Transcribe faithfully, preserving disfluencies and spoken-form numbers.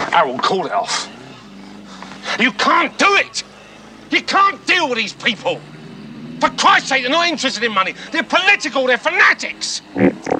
Harold, call it off. You can't do it! You can't deal with these people! For Christ's sake, they're not interested in money. They're political, they're fanatics!